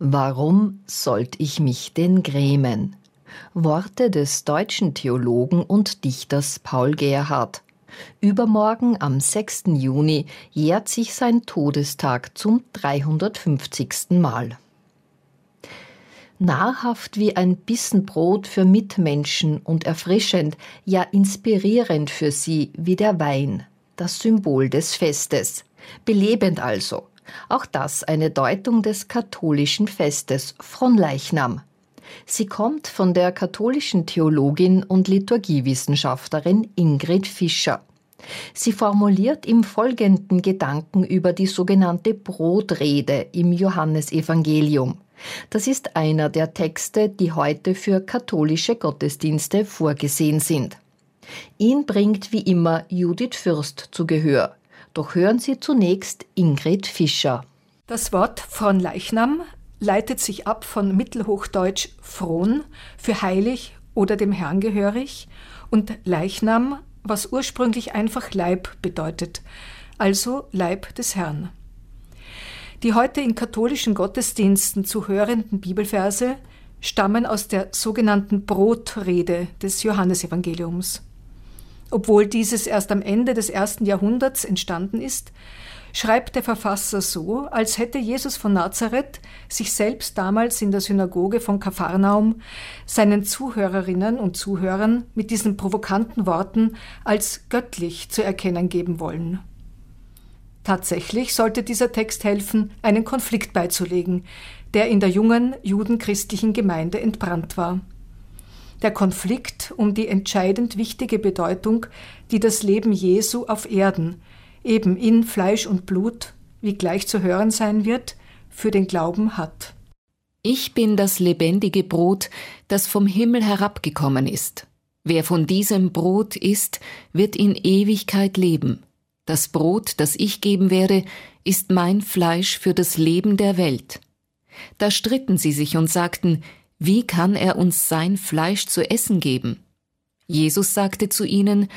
Warum sollt ich mich denn grämen? Worte des deutschen Theologen und Dichters Paul Gerhardt. Übermorgen, am 6. Juni, jährt sich sein Todestag zum 350. Mal. Nahrhaft wie ein Bissen Brot für Mitmenschen und erfrischend, ja inspirierend für sie wie der Wein, das Symbol des Festes. Belebend also. Auch das eine Deutung des katholischen Festes Fronleichnam. Sie kommt von der katholischen Theologin und Liturgiewissenschaftlerin Ingrid Fischer. Sie formuliert im Folgenden Gedanken über die sogenannte Brotrede im Johannesevangelium. Das ist einer der Texte, die heute für katholische Gottesdienste vorgesehen sind. Ihn bringt wie immer Judith Fürst zu Gehör. Doch hören Sie zunächst Ingrid Fischer. Das Wort Fronleichnam leitet sich ab von mittelhochdeutsch fron, für heilig oder dem Herrn gehörig, und Leichnam, was ursprünglich einfach Leib bedeutet, also Leib des Herrn. Die heute in katholischen Gottesdiensten zu hörenden Bibelverse stammen aus der sogenannten Brotrede des Johannesevangeliums. Obwohl dieses erst am Ende des 1. Jahrhunderts entstanden ist, schreibt der Verfasser so, als hätte Jesus von Nazareth sich selbst damals in der Synagoge von Kapharnaum seinen Zuhörerinnen und Zuhörern mit diesen provokanten Worten als göttlich zu erkennen geben wollen. Tatsächlich sollte dieser Text helfen, einen Konflikt beizulegen, der in der jungen judenchristlichen Gemeinde entbrannt war. Der Konflikt um die entscheidend wichtige Bedeutung, die das Leben Jesu auf Erden, eben in Fleisch und Blut, wie gleich zu hören sein wird, für den Glauben hat. Ich bin das lebendige Brot, das vom Himmel herabgekommen ist. Wer von diesem Brot isst, wird in Ewigkeit leben. Das Brot, das ich geben werde, ist mein Fleisch für das Leben der Welt. Da stritten sie sich und sagten, wie kann er uns sein Fleisch zu essen geben? Jesus sagte zu ihnen,